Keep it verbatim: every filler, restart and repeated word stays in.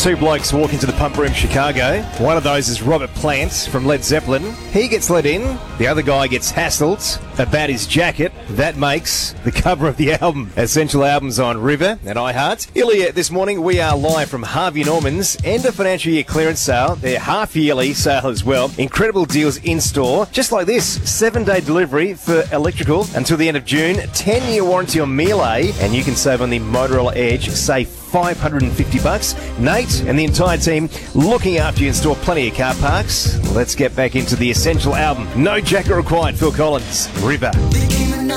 Two blokes walk into the Pump Room Chicago. One of those is Robert Plant from Led Zeppelin. He gets let in. The other guy gets hassled about his jacket. That makes the cover of the album. Essential Albums on River and iHeart. Ilya, this morning we are live from Harvey Norman's end of financial year clearance sale. Their half-yearly sale as well. Incredible deals in store. Just like this, seven-day delivery for electrical until the end of June. ten-year warranty on Miele. And you can save on the Motorola Edge. Save five hundred fifty bucks. Nate and the entire team looking after you in store. Plenty of car parks. Let's get back into the Essential Album. No jacket required. Phil Collins, River.